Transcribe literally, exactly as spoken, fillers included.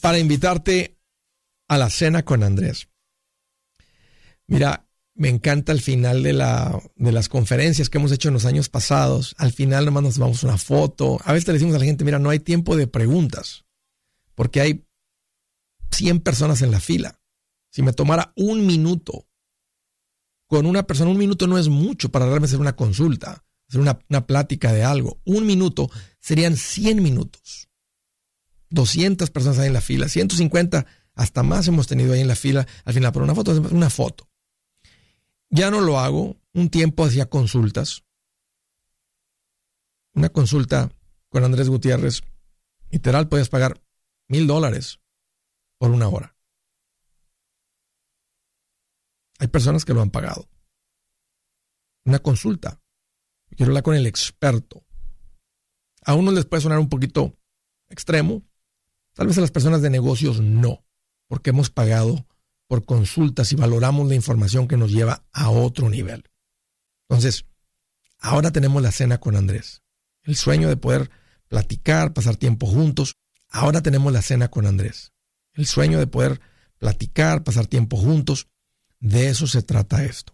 para invitarte a la cena con Andrés. Mira, me encanta el final de, la, de las conferencias que hemos hecho en los años pasados. Al final nomás nos tomamos una foto. A veces le decimos a la gente, mira, no hay tiempo de preguntas, porque hay cien personas en la fila. Si me tomara un minuto con una persona, un minuto no es mucho para realmente hacer una consulta, hacer una, una plática de algo. Un minuto serían cien minutos. doscientas personas ahí en la fila, ciento cincuenta, hasta más hemos tenido ahí en la fila. Al final, por una foto, una foto. Ya no lo hago. Un tiempo hacía consultas. Una consulta con Andrés Gutiérrez, literal, podías pagar mil dólares por una hora. Hay personas que lo han pagado. Una consulta. Quiero hablar con el experto. A unos les puede sonar un poquito extremo. Tal vez a las personas de negocios no, porque hemos pagado por consultas y valoramos la información que nos lleva a otro nivel. Entonces, ahora tenemos la cena con Andrés. El sueño de poder platicar, pasar tiempo juntos. Ahora tenemos la cena con Andrés. El sueño de poder platicar, pasar tiempo juntos. De eso se trata esto.